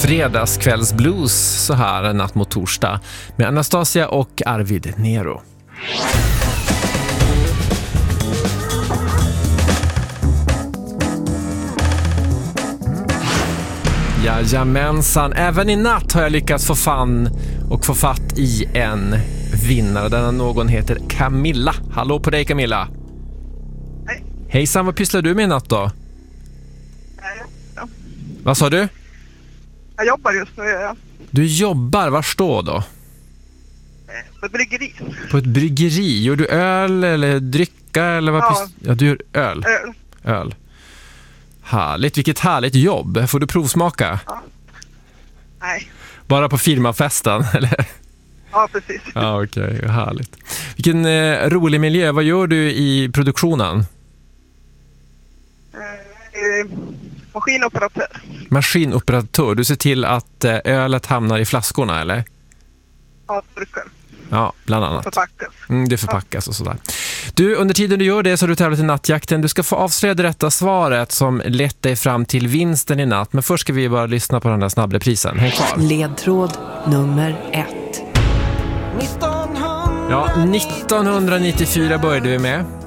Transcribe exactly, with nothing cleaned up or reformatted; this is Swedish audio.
Fredagskvällsblues så här en natt mot torsdag med Anastasia och Arvid Nero. Jajamensan, även i natt har jag lyckats få fan och få fatt i en vinnare. Denna någon heter Camilla. Hallå på dig Camilla. Hej. Hejsan, vad pysslar du med i natt då? Ja. Vad sa du? Jag jobbar just nu. Ja. Du jobbar, var står då? På ett bryggeri. På ett bryggeri? Gör du öl eller drycka eller vad? Ja. Pys- ja, du gör öl. Öl. Öl. Härligt, vilket härligt jobb. Får du provsmaka? Ja. Nej. Bara på firmafesten, eller? Ja, precis. Ja, okej, okay. Härligt. Vilken eh, rolig miljö. Vad gör du i produktionen? Eh, maskinoperatör. Maskinoperatör. Du ser till att eh, ölet hamnar i flaskorna, eller? Ja, brukar. Ja, bland annat. Förpackas. Mm, det förpackas och sådär. Du, under tiden du gör det så har du tävlat i nattjakten. Du ska få avslöja det rätta svaret som lett dig fram till vinsten i natt. Men först ska vi bara lyssna på den där snabbreprisen. Häng kvar. Ledtråd nummer ett. Ja, nittonhundranittiofyra började vi med.